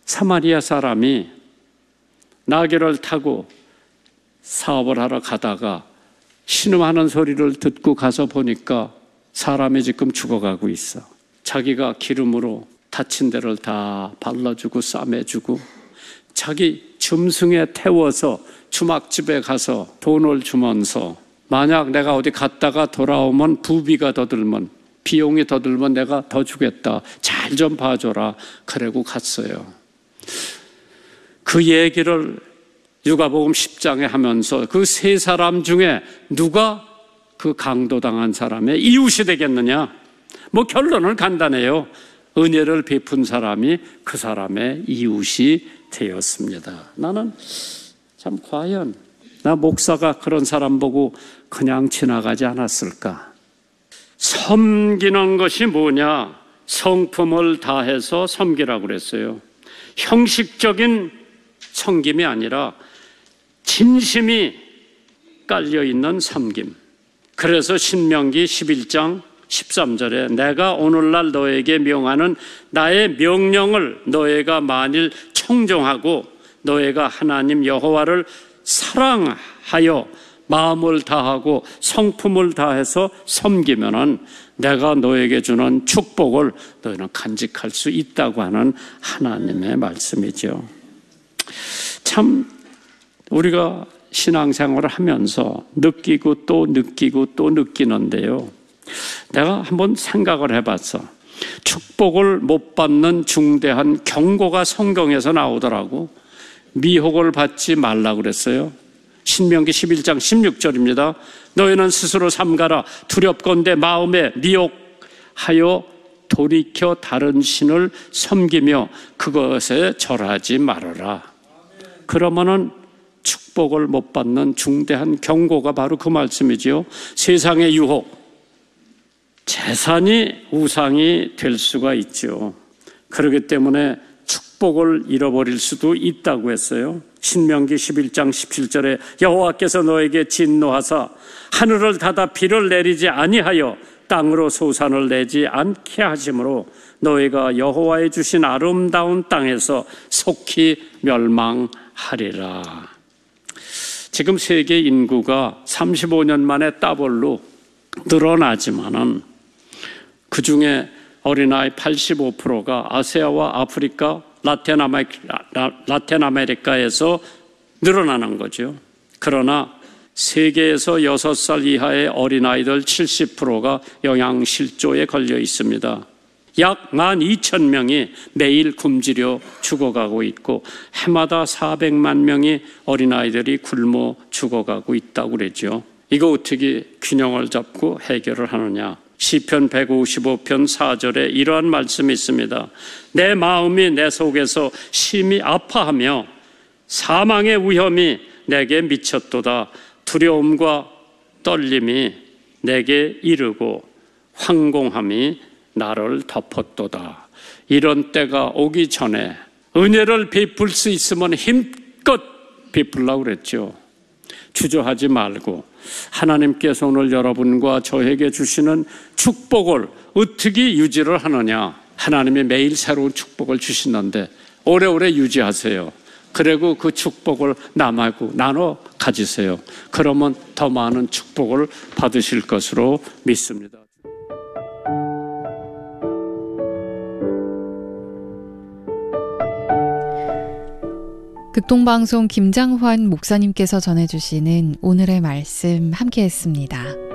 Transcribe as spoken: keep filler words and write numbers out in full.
사마리아 사람이 나귀를 타고 사업을 하러 가다가 신음하는 소리를 듣고 가서 보니까 사람이 지금 죽어가고 있어. 자기가 기름으로 다친 데를 다 발라주고 싸매주고 자기 짐승에 태워서 주막집에 가서 돈을 주면서 만약 내가 어디 갔다가 돌아오면 부비가 더 들면 비용이 더 들면 내가 더 주겠다. 잘 좀 봐줘라. 그러고 갔어요. 그 얘기를 누가복음 십 장에 하면서 그 세 사람 중에 누가 그 강도당한 사람의 이웃이 되겠느냐? 뭐 결론은 간단해요. 은혜를 베푼 사람이 그 사람의 이웃이 되었습니다. 나는 참 과연 나 목사가 그런 사람 보고 그냥 지나가지 않았을까? 섬기는 것이 뭐냐? 성품을 다해서 섬기라고 그랬어요. 형식적인 섬김이 아니라 진심이 깔려있는 섬김. 그래서 신명기 십일 장 십삼 절에 내가 오늘날 너에게 명하는 나의 명령을 너희가 만일 청종하고 너희가 하나님 여호와를 사랑하여 마음을 다하고 성품을 다해서 섬기면은 내가 너에게 주는 축복을 너희는 간직할 수 있다고 하는 하나님의 말씀이죠. 참 우리가 신앙생활을 하면서 느끼고 또 느끼고 또 느끼는데요. 내가 한번 생각을 해봤어. 축복을 못 받는 중대한 경고가 성경에서 나오더라고. 미혹을 받지 말라고 그랬어요. 신명기 십일 장 십육 절입니다. 너희는 스스로 삼가라. 두렵건대 마음에 미혹하여 돌이켜 다른 신을 섬기며 그것에 절하지 말아라. 그러면은 축복을 못 받는 중대한 경고가 바로 그 말씀이지요. 세상의 유혹, 재산이 우상이 될 수가 있죠. 그렇기 때문에 축복을 잃어버릴 수도 있다고 했어요. 신명기 십일 장 십칠 절에 여호와께서 너에게 진노하사 하늘을 닫아 비를 내리지 아니하여 땅으로 소산을 내지 않게 하심으로 너희가 여호와의 주신 아름다운 땅에서 속히 멸망하리라. 지금 세계 인구가 삼십오 년 만에 더블로 늘어나지만은 그 중에 어린아이 팔십오 퍼센트가 아시아와 아프리카, 라틴 아메리카, 라틴 아메리카에서 늘어나는 거죠. 그러나 세계에서 여섯 살 이하의 어린아이들 칠십 퍼센트가 영양실조에 걸려 있습니다. 약 만 이천 명이 매일 굶주려 죽어가고 있고 해마다 사백만 명의 어린아이들이 굶어 죽어가고 있다고 그러죠. 이거 어떻게 균형을 잡고 해결을 하느냐? 시편 백오십오 편 사 절에 이러한 말씀이 있습니다. 내 마음이 내 속에서 심히 아파하며 사망의 위험이 내게 미쳤도다. 두려움과 떨림이 내게 이르고 황공함이 나를 덮었도다. 이런 때가 오기 전에 은혜를 베풀 수 있으면 힘껏 베풀라고 그랬죠. 주저하지 말고 하나님께서 오늘 여러분과 저에게 주시는 축복을 어떻게 유지를 하느냐. 하나님이 매일 새로운 축복을 주시는데 오래오래 유지하세요. 그리고 그 축복을 남하고 나눠 가지세요. 그러면 더 많은 축복을 받으실 것으로 믿습니다. 극동방송 김장환 목사님께서 전해주시는 오늘의 말씀 함께했습니다.